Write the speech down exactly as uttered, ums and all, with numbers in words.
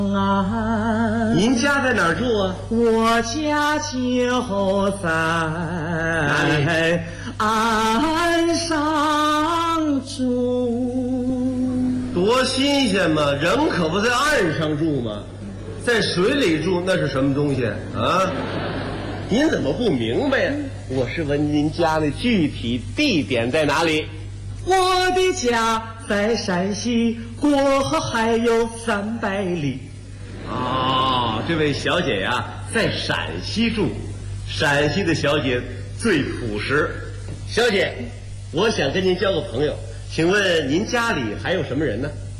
安。 您家在哪儿住啊？ 我家就在岸上住。 多新鲜嘛！人可不在岸上住吗？在水里住那是什么东西啊？您怎么不明白呀？我是问您家的具体地点在哪里？ 我的家在陕西，过河还有三百里。 哦，这位小姐呀，在陕西住。陕西的小姐最朴实。小姐，我想跟您交个朋友，请问您家里还有什么人呢？